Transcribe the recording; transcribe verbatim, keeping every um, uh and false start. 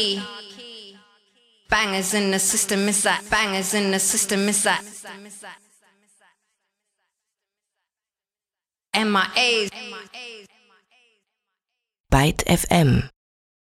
Bangers in the system, is that? Bangers in the system, is that? M I As. Byte F M.